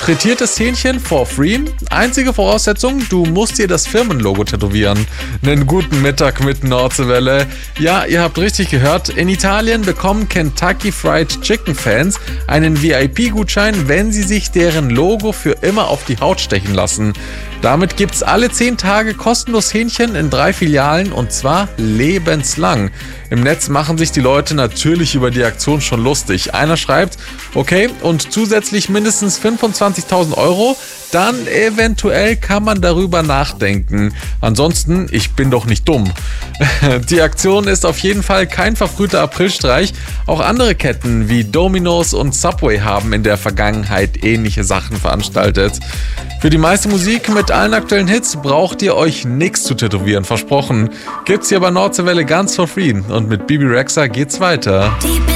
Frittiertes Hähnchen for free. Einzige Voraussetzung, du musst dir das Firmenlogo tätowieren. Einen guten Mittag mit Nordseewelle. Ja, ihr habt richtig gehört. In Italien bekommen Kentucky Fried Chicken Fans einen VIP-Gutschein, wenn sie sich deren Logo für immer auf die Haut stechen lassen. Damit gibt's alle 10 Tage kostenlos Hähnchen in 3 Filialen und zwar lebenslang. Im Netz machen sich die Leute natürlich über die Aktion schon lustig. Einer schreibt, okay, und zusätzlich mindestens 25.000 Euro, dann eventuell kann man darüber nachdenken. Ansonsten, ich bin doch nicht dumm. Die Aktion ist auf jeden Fall kein verfrühter Aprilstreich. Auch andere Ketten wie Domino's und Subway haben in der Vergangenheit ähnliche Sachen veranstaltet. Für die meiste Musik mit allen aktuellen Hits braucht ihr euch nichts zu tätowieren, versprochen. Gibt's hier bei Nordseewelle ganz for free und mit Bibi Rexha geht's weiter.